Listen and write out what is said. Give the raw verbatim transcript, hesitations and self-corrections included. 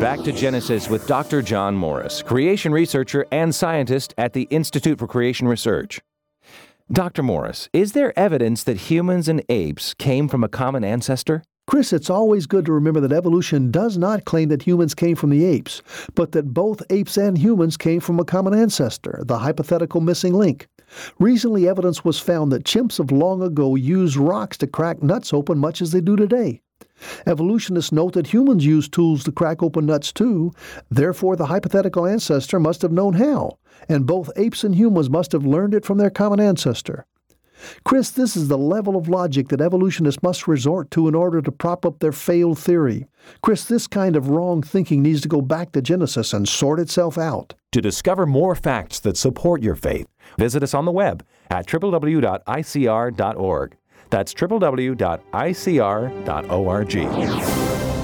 Back to Genesis with Doctor John Morris, creation researcher and scientist at the Institute for Creation Research. Doctor Morris, is there evidence that humans and apes came from a common ancestor? Chris, it's always good to remember that evolution does not claim that humans came from the apes, but that both apes and humans came from a common ancestor, the hypothetical missing link. Recently, evidence was found that chimps of long ago used rocks to crack nuts open much as they do today. Evolutionists note that humans use tools to crack open nuts too. Therefore, the hypothetical ancestor must have known how, and both apes and humans must have learned it from their common ancestor. Chris, this is the level of logic that evolutionists must resort to in order to prop up their failed theory. Chris, this kind of wrong thinking needs to go back to Genesis and sort itself out. To discover more facts that support your faith, visit us on the web at w w w dot i c r dot org. That's w w w dot i c r dot org.